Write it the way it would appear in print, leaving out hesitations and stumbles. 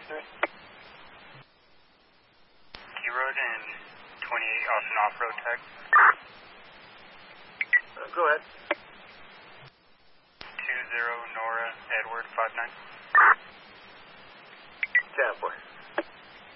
663. Key Road and 28 Austin Off-Road Tech. Go ahead. 20 Nora Edward 59. 10-4.